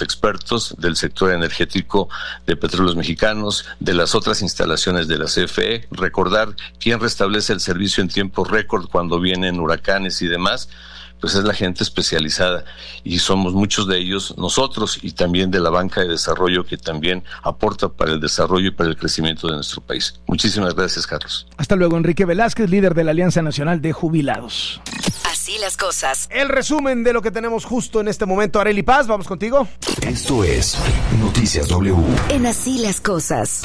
los expertos del sector energético de Petróleos Mexicanos, de las otras instalaciones de la CFE, recordar quién restablece el servicio en tiempo récord cuando vienen huracanes y demás, pues es la gente especializada, y somos muchos de ellos nosotros, y también de la banca de desarrollo, que también aporta para el desarrollo y para el crecimiento de nuestro país. Muchísimas gracias, Carlos. Hasta luego. Enrique Velázquez, líder de la Alianza Nacional de Jubilados. Así las cosas. El resumen de lo que tenemos justo en este momento. Arely Paz, vamos contigo. Esto es Noticias W. En Así las cosas.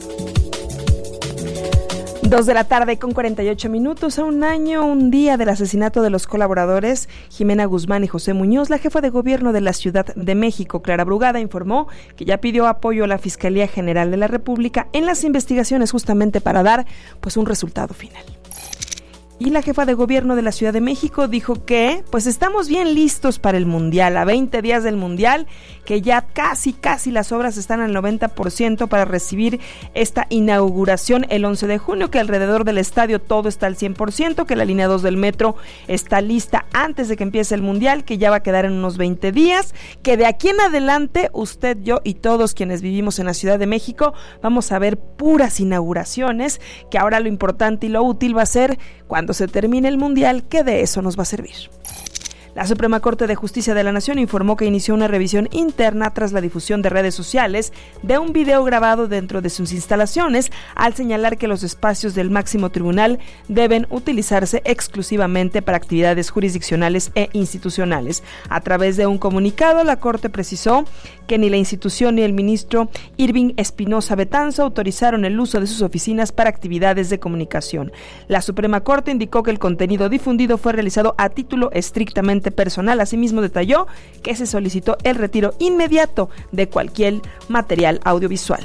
2:48 p.m. A un año, un día del asesinato de los colaboradores Jimena Guzmán y José Muñoz, la jefa de gobierno de la Ciudad de México, Clara Brugada, informó que ya pidió apoyo a la Fiscalía General de la República en las investigaciones, justamente para dar un resultado final. Y la jefa de gobierno de la Ciudad de México dijo que estamos bien listos para el Mundial, a 20 días del Mundial, que ya casi las obras están al 90% para recibir esta inauguración el 11 de junio, que alrededor del estadio todo está al 100%, que la línea 2 del metro está lista antes de que empiece el Mundial, que ya va a quedar en unos 20 días, que de aquí en adelante usted, yo y todos quienes vivimos en la Ciudad de México vamos a ver puras inauguraciones, que ahora lo importante y lo útil va a ser cuando se termine el Mundial, que de eso nos va a servir. La Suprema Corte de Justicia de la Nación informó que inició una revisión interna tras la difusión de redes sociales de un video grabado dentro de sus instalaciones, al señalar que los espacios del máximo tribunal deben utilizarse exclusivamente para actividades jurisdiccionales e institucionales. A través de un comunicado, la Corte precisó que ni la institución ni el ministro Irving Espinosa Betanzo autorizaron el uso de sus oficinas para actividades de comunicación. La Suprema Corte indicó que el contenido difundido fue realizado a título estrictamente personal. Asimismo, detalló que se solicitó el retiro inmediato de cualquier material audiovisual.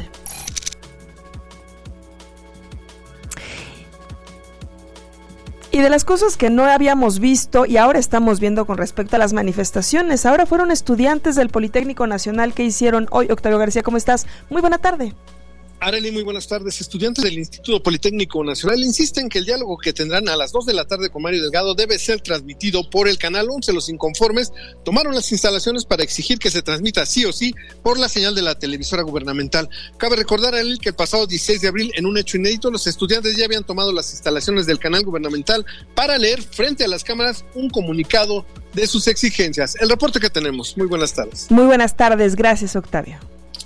Y de las cosas que no habíamos visto y ahora estamos viendo con respecto a las manifestaciones, ahora fueron estudiantes del Politécnico Nacional que hicieron hoy. Octavio García, ¿cómo estás? Muy buena tarde. Arely, muy buenas tardes. Estudiantes del Instituto Politécnico Nacional insisten que el diálogo que tendrán a las 2 de la tarde con Mario Delgado debe ser transmitido por el Canal 11. Los inconformes tomaron las instalaciones para exigir que se transmita sí o sí por la señal de la televisora gubernamental. Cabe recordar, Arely, que el pasado 16 de abril, en un hecho inédito, los estudiantes ya habían tomado las instalaciones del canal gubernamental para leer frente a las cámaras un comunicado de sus exigencias. El reporte que tenemos. Muy buenas tardes. Muy buenas tardes. Gracias, Octavio.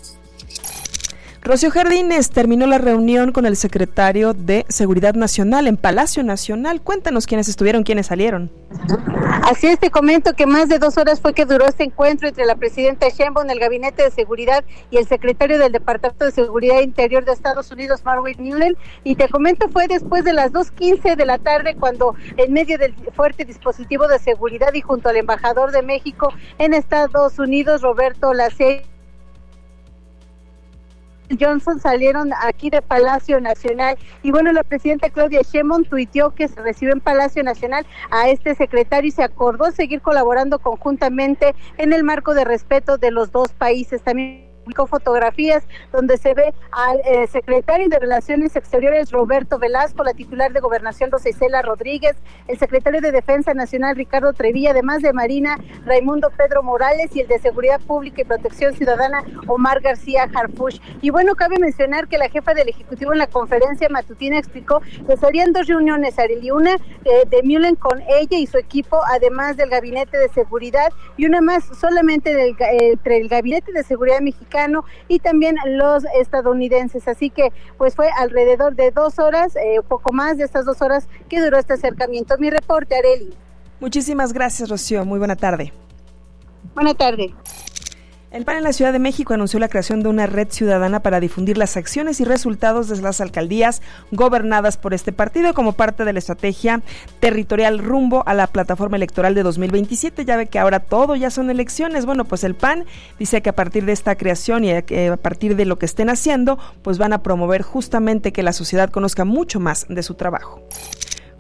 Rocío Jardines terminó la reunión con el secretario de Seguridad Nacional en Palacio Nacional. Cuéntanos quiénes estuvieron, quiénes salieron. Así es, te comento que más de 2 horas fue que duró este encuentro entre la presidenta Sheinbaum, el Gabinete de Seguridad y el secretario del Departamento de Seguridad Interior de Estados Unidos, Marvin Mullen, y te comento fue después de las 2:15 de la tarde cuando en medio del fuerte dispositivo de seguridad y junto al embajador de México en Estados Unidos, Roberto Lacey Johnson, salieron aquí de Palacio Nacional. Y bueno, la presidenta Claudia Sheinbaum tuiteó que se recibe en Palacio Nacional a este secretario y se acordó seguir colaborando conjuntamente en el marco de respeto de los dos países. También publicó fotografías donde se ve al secretario de Relaciones Exteriores Roberto Velasco, la titular de Gobernación Rosa Isela Rodríguez, el secretario de Defensa Nacional Ricardo Trevilla, además de Marina Raimundo Pedro Morales y el de Seguridad Pública y Protección Ciudadana Omar García Harfuch. Y bueno, cabe mencionar que la jefa del Ejecutivo en la conferencia matutina explicó que serían 2 reuniones, Arely, una de Mullen con ella y su equipo, además del Gabinete de Seguridad, y una más solamente entre el Gabinete de Seguridad Mexicano y también los estadounidenses. Así que pues fue alrededor de 2 horas, poco más de estas 2 horas que duró este acercamiento. Mi reporte, Arely. Muchísimas gracias, Rocío. Muy buena tarde. Buena tarde. El PAN en la Ciudad de México anunció la creación de una red ciudadana para difundir las acciones y resultados de las alcaldías gobernadas por este partido como parte de la estrategia territorial rumbo a la plataforma electoral de 2027. Ya ve que ahora todo ya son elecciones. Bueno, pues el PAN dice que a partir de esta creación y a partir de lo que estén haciendo, pues van a promover justamente que la sociedad conozca mucho más de su trabajo.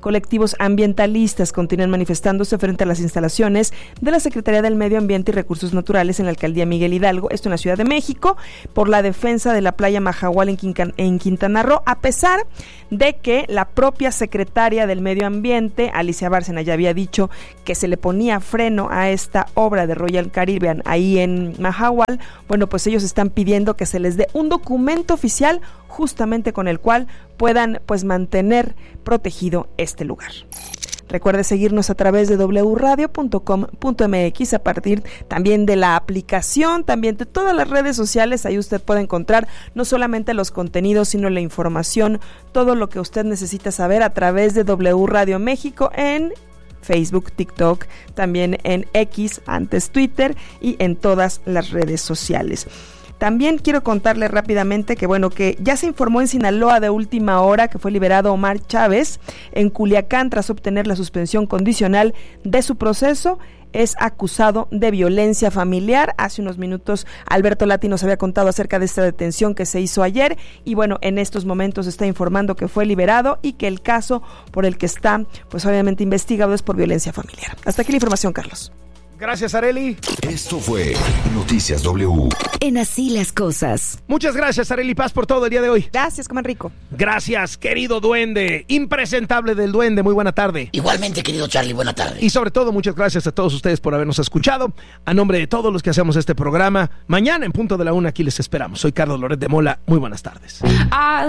colectivos ambientalistas continúan manifestándose frente a las instalaciones de la Secretaría del Medio Ambiente y Recursos Naturales en la Alcaldía Miguel Hidalgo, esto en la Ciudad de México, por la defensa de la playa Mahahual en Quintana Roo, a pesar de que la propia secretaria del Medio Ambiente, Alicia Bárcena, ya había dicho que se le ponía freno a esta obra de Royal Caribbean ahí en Mahahual. Bueno, pues ellos están pidiendo que se les dé un documento oficial justamente con el cual puedan pues mantener protegido este lugar. Recuerde seguirnos a través de wradio.com.mx, a partir también de la aplicación, también de todas las redes sociales. Ahí usted puede encontrar no solamente los contenidos, sino la información, todo lo que usted necesita saber a través de W Radio México en Facebook, TikTok, también en X, antes Twitter, y en todas las redes sociales. También quiero contarle rápidamente que ya se informó en Sinaloa de última hora que fue liberado Omar Chávez en Culiacán tras obtener la suspensión condicional de su proceso. Es acusado de violencia familiar. Hace unos minutos Alberto Lati nos había contado acerca de esta detención que se hizo ayer y bueno, en estos momentos está informando que fue liberado y que el caso por el que está pues obviamente investigado es por violencia familiar. Hasta aquí la información, Carlos. Gracias, Arely. Esto fue Noticias W. En Así las Cosas. Muchas gracias, Arely Paz, por todo el día de hoy. Gracias, coman rico. Gracias, querido duende, impresentable del duende, muy buena tarde. Igualmente, querido Charlie, buena tarde. Y sobre todo, muchas gracias a todos ustedes por habernos escuchado. A nombre de todos los que hacemos este programa, mañana en punto de la 1 aquí les esperamos. Soy Carlos Loret de Mola, muy buenas tardes.